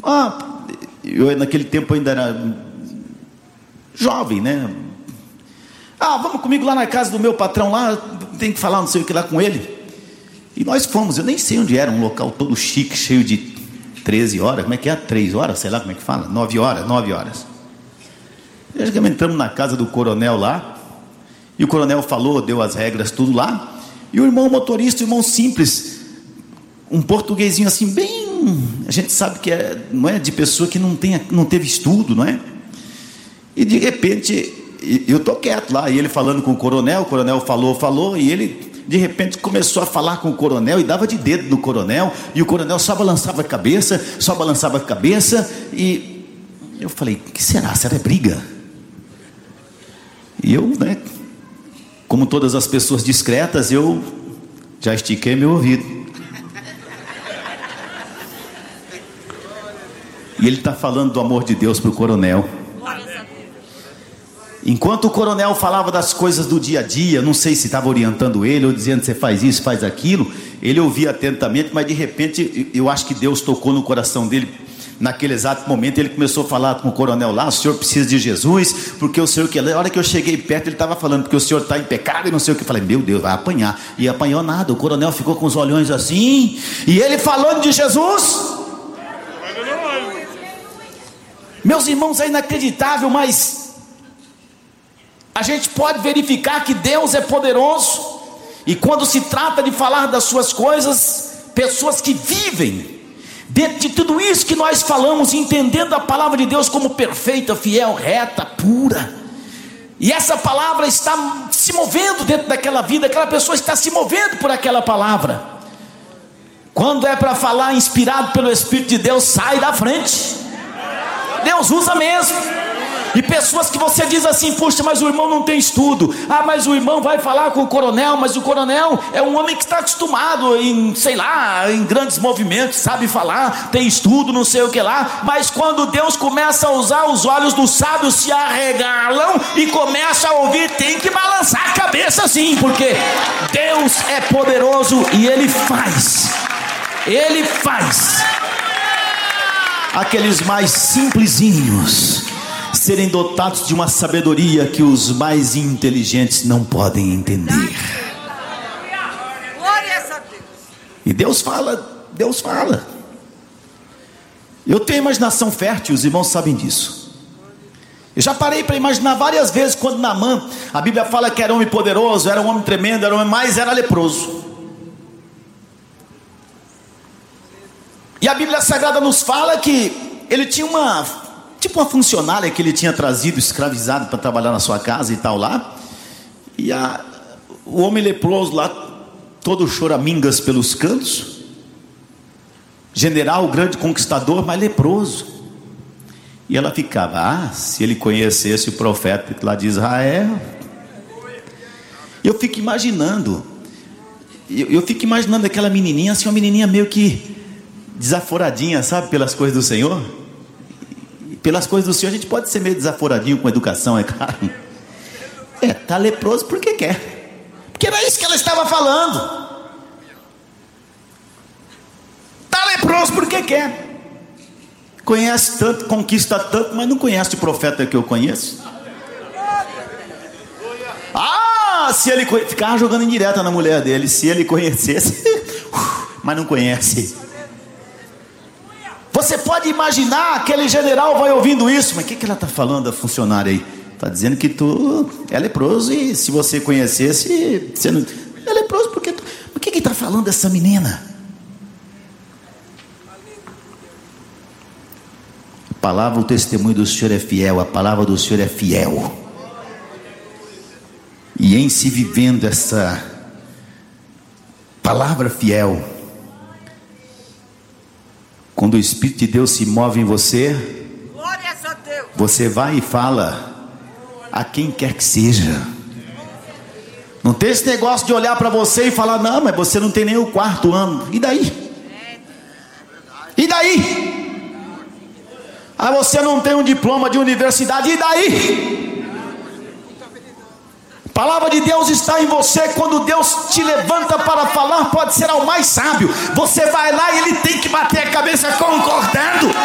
Eu naquele tempo ainda era jovem, né? Vamos comigo lá na casa do meu patrão lá, tem que falar não sei o que lá com ele. E nós fomos, eu nem sei onde era, um local todo chique, cheio de 13 horas, como é que é? 3 horas, sei lá como é que fala, 9 horas. E chegamos, entramos na casa do coronel lá, e o coronel falou, deu as regras, tudo lá, e o irmão motorista, o irmão simples, um portuguesinho assim, bem, a gente sabe que não é de pessoa que não teve estudo, não é? E de repente, eu estou quieto lá, e ele falando com o coronel falou, e ele de repente começou a falar com o coronel, e dava de dedo no coronel, e o coronel só balançava a cabeça, e eu falei, o que será? Será briga? E eu, né, como todas as pessoas discretas, eu já estiquei meu ouvido. E ele está falando do amor de Deus para o coronel. Enquanto o coronel falava das coisas do dia a dia, não sei se estava orientando ele ou dizendo você faz isso, faz aquilo, ele ouvia atentamente, mas de repente eu acho que Deus tocou no coração dele. Naquele exato momento ele começou a falar com o coronel lá, o senhor precisa de Jesus, porque o senhor, a hora que eu cheguei perto ele estava falando, porque o senhor está em pecado e não sei o que. Eu falei, meu Deus, vai apanhar. E apanhou nada, o coronel ficou com os olhões assim, e ele falando de Jesus. Meus irmãos, é inacreditável, mas a gente pode verificar que Deus é poderoso, e quando se trata de falar das suas coisas, pessoas que vivem dentro de tudo isso que nós falamos, entendendo a palavra de Deus como perfeita, fiel, reta, pura, e essa palavra está se movendo dentro daquela vida, aquela pessoa está se movendo por aquela palavra. Quando é para falar inspirado pelo Espírito de Deus, sai da frente. Deus usa mesmo. E pessoas que você diz assim, puxa, mas o irmão não tem estudo. Mas o irmão vai falar com o coronel, mas o coronel é um homem que está acostumado em, sei lá, em grandes movimentos, sabe falar, tem estudo, não sei o que lá. Mas quando Deus começa a usar, os olhos do sábio se arregalam e começa a ouvir, tem que balançar a cabeça assim, porque Deus é poderoso e Ele faz aqueles mais simplesinhos serem dotados de uma sabedoria que os mais inteligentes não podem entender. E Deus fala. Eu tenho imaginação fértil, os irmãos sabem disso. Eu já parei para imaginar várias vezes quando Naamã, a Bíblia fala que era um homem poderoso, era um homem tremendo, mas era leproso. E a Bíblia Sagrada nos fala que ele tinha uma funcionária que ele tinha trazido, escravizado para trabalhar na sua casa e tal lá. E o homem leproso lá, todo choramingas pelos cantos, general, grande conquistador, mas leproso. E ela ficava, se ele conhecesse o profeta lá de Israel. Eu fico imaginando aquela menininha, assim, uma menininha meio que desaforadinha, sabe, pelas coisas do Senhor. Pelas coisas do Senhor a gente pode ser meio desaforadinho com educação, é claro. Está leproso porque quer, porque era isso que ela estava falando. Está leproso porque quer, conhece tanto, conquista tanto, mas não conhece o profeta que eu conheço. Se ele ficava jogando indireta na mulher dele, se ele conhecesse, mas não conhece. Você pode imaginar, aquele general vai ouvindo isso, mas o que ela está falando, a funcionária aí? Está dizendo que tu é leproso, e se você conhecesse, você não é leproso, porque o que está falando essa menina? A palavra, o testemunho do Senhor é fiel, a palavra do Senhor é fiel. E em se vivendo essa palavra fiel, quando o Espírito de Deus se move em você, você vai e fala a quem quer que seja. Não tem esse negócio de olhar para você e falar, não, mas você não tem nem o 4º ano. E daí? E daí? Você não tem um diploma de universidade. E daí? A palavra de Deus está em você. Quando Deus te levanta para falar, pode ser ao mais sábio, você vai lá e ele tem que bater a cabeça concordando.